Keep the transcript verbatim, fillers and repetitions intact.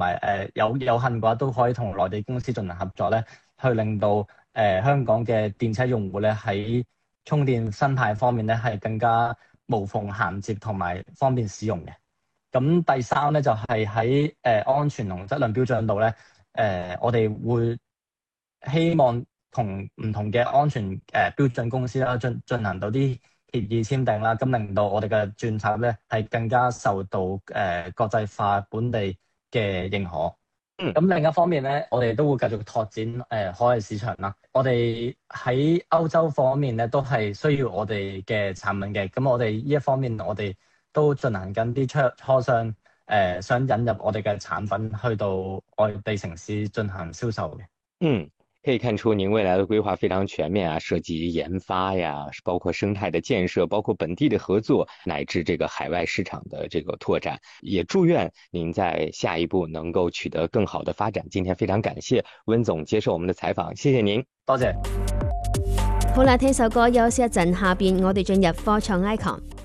埋誒有有幸嘅話都可以同內地公司進行合作咧，去令到誒、呃、香港嘅電車用戶咧喺充電生態方面咧係更加無縫銜接同埋方便使用嘅。咁第三咧就係喺誒安全同質量標準度咧，誒、呃、我哋會希望同唔同嘅安全誒、呃、標準公司啦進進行到啲協議簽訂啦，咁令到我哋嘅鑽插咧係更加受到誒、呃、國際化本地嘅認可。 嗯， 咁另一方面咧，我哋都會繼續拓展誒、呃、海外市場啦。我哋喺歐洲方面咧都係需要我哋嘅產品嘅，咁我哋呢一方面我哋都進行緊啲磋磋商，誒、呃、想引入我哋嘅產品去到外地城市進行銷售嘅。 嗯，可以看出您未來的規劃非常全面啊，涉及研發呀，包括生態的建設，包括本地的合作，乃至這個海外市場的這個拓展。也祝願您在下一步能夠取得更好的發展。今天非常感謝溫總接受我們的採訪，謝謝您。 多謝。 好啦，聽首歌休息一陣，下邊我哋進入科創 icon。